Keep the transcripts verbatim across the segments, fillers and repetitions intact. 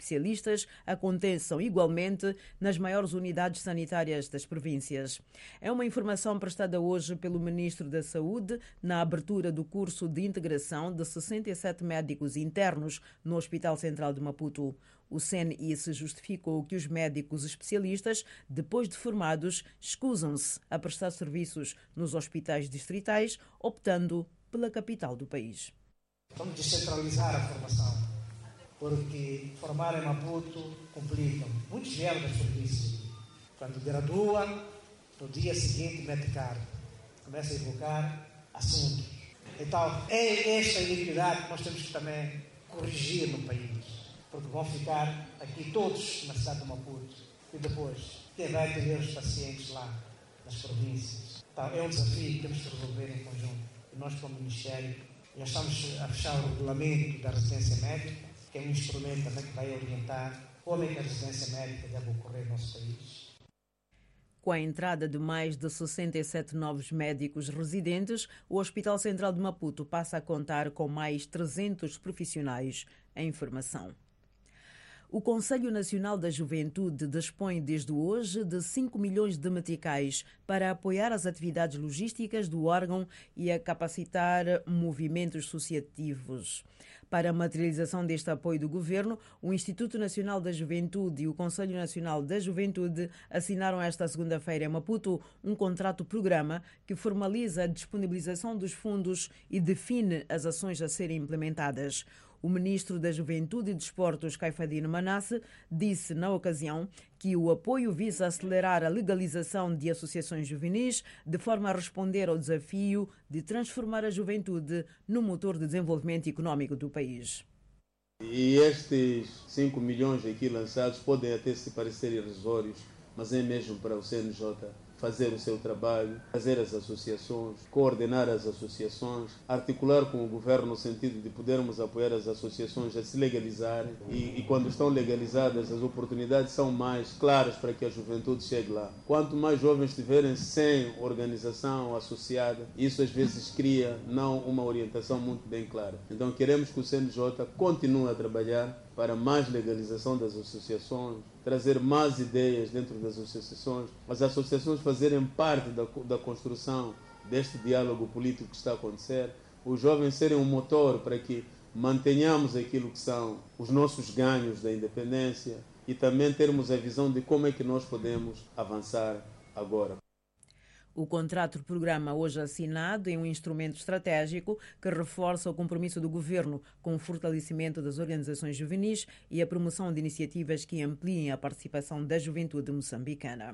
especialistas aconteçam igualmente nas maiores unidades sanitárias das províncias. É uma informação prestada hoje pelo Ministro da Saúde na abertura do curso de integração de sessenta e sete médicos internos no Hospital Central de Maputo. O C N I se justificou que os médicos especialistas, depois de formados, escusam-se a prestar serviços nos hospitais distritais, optando pela capital do país. Vamos descentralizar a formação, porque formar em Maputo complica. Muitos vieram das províncias. Quando gradua, no dia seguinte mete cara, começa a evocar assuntos. Então, é esta iniquidade que nós temos que também corrigir no país. Porque vão ficar aqui todos na cidade de Maputo. E depois, quem vai atender os pacientes lá, nas províncias? Então, é um desafio que temos que resolver em conjunto. E nós, como Ministério, já estamos a fechar o regulamento da residência médica, que é um instrumento também que vai orientar como é que a residência médica deve ocorrer no nosso país. Com a entrada de mais de sessenta e sete novos médicos residentes, o Hospital Central de Maputo passa a contar com mais trezentos profissionais em formação. O Conselho Nacional da Juventude dispõe desde hoje de cinco milhões de meticais para apoiar as atividades logísticas do órgão e a capacitar movimentos associativos. Para a materialização deste apoio do Governo, o Instituto Nacional da Juventude e o Conselho Nacional da Juventude assinaram esta segunda-feira em Maputo um contrato-programa que formaliza a disponibilização dos fundos e define as ações a serem implementadas. O ministro da Juventude e Desportos, Caifadine Manasse, disse na ocasião que o apoio visa acelerar a legalização de associações juvenis de forma a responder ao desafio de transformar a juventude no motor de desenvolvimento econômico do país. E estes cinco milhões aqui lançados podem até se parecer irrisórios, mas é mesmo para o C N J fazer o seu trabalho, fazer as associações, coordenar as associações, articular com o governo no sentido de podermos apoiar as associações a se legalizarem e, e quando estão legalizadas as oportunidades são mais claras para que a juventude chegue lá. Quanto mais jovens estiverem sem organização associada, isso às vezes cria não uma orientação muito bem clara. Então queremos que o C N J continue a trabalhar para mais legalização das associações, trazer mais ideias dentro das associações, as associações fazerem parte da, da construção deste diálogo político que está a acontecer, os jovens serem um motor para que mantenhamos aquilo que são os nossos ganhos da independência e também termos a visão de como é que nós podemos avançar agora. O contrato-programa hoje assinado é um instrumento estratégico que reforça o compromisso do governo com o fortalecimento das organizações juvenis e a promoção de iniciativas que ampliem a participação da juventude moçambicana.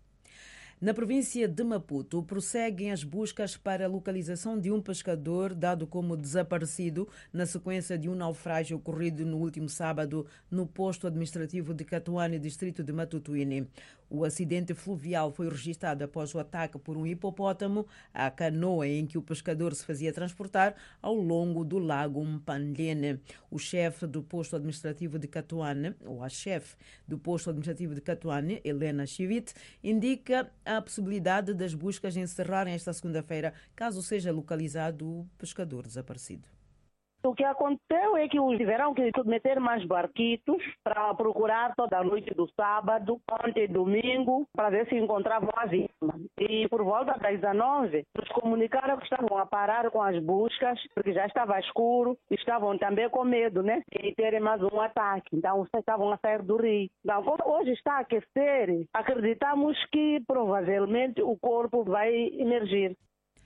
Na província de Maputo, prosseguem as buscas para a localização de um pescador dado como desaparecido na sequência de um naufrágio ocorrido no último sábado no posto administrativo de Catuane, distrito de Matutuine. O acidente fluvial foi registrado após o ataque por um hipopótamo à canoa em que o pescador se fazia transportar ao longo do lago Mpandlene. O chefe do posto administrativo de Catuane, ou a chefe do posto administrativo de Catuane, Helena Chivit, indica a possibilidade das buscas encerrarem esta segunda-feira, caso seja localizado o pescador desaparecido. O que aconteceu é que tiveram que meter mais barquitos para procurar toda a noite do sábado, ontem domingo, para ver se encontravam a vítima. E por volta das dezanove, nos comunicaram que estavam a parar com as buscas, porque já estava escuro, e estavam também com medo, né, de terem mais um ataque. Então, estavam a sair do rio. Então, como hoje está a aquecer, acreditamos que provavelmente o corpo vai emergir.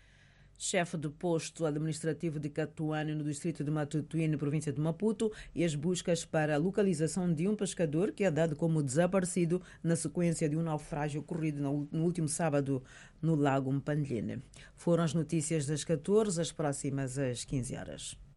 Chefe do posto administrativo de Catuane, no distrito de Matutuine, província de Maputo, e as buscas para a localização de um pescador que é dado como desaparecido na sequência de um naufrágio ocorrido no último sábado no lago Mpandlene. Foram as notícias das catorze, as próximas às quinze horas.